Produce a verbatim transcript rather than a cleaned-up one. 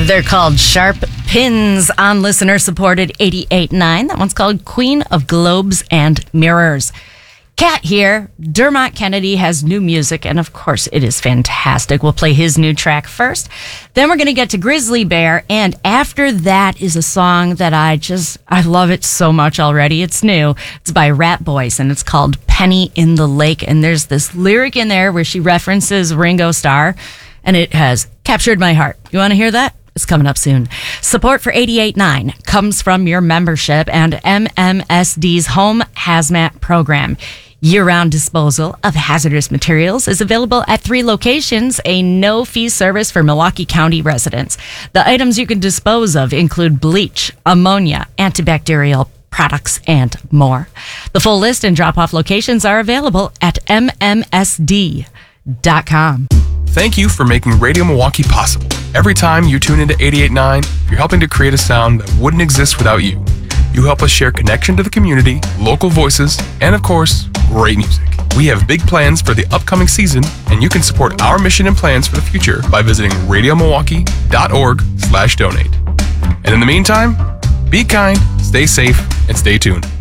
They're called Sharp Pins on listener-supported eighty-eight point nine. That one's called Queen of Globes and Mirrors. Kat here. Dermot Kennedy has new music, and of course it is fantastic. We'll play his new track first. Then we're going to get to Grizzly Bear, and after that is a song that I just, I love it so much already. It's new. It's by Rat Boys, and it's called Penny in the Lake, and there's this lyric in there where she references Ringo Starr, and it has captured my heart. You want to hear that? It's coming up soon. Support for eighty-eight point nine comes from your membership and M M S D's Home Hazmat program. Year-round disposal of hazardous materials is available at three locations, a no-fee service for Milwaukee County residents. The items you can dispose of include bleach, ammonia, antibacterial products, and more. The full list and drop-off locations are available at M M S D dot com. Thank you for making Radio Milwaukee possible. Every time you tune into eighty-eight point nine, you're helping to create a sound that wouldn't exist without you. You help us share connection to the community, local voices, and of course, great music. We have big plans for the upcoming season, and you can support our mission and plans for the future by visiting radio milwaukee dot org slash donate. And in the meantime, be kind, stay safe, and stay tuned.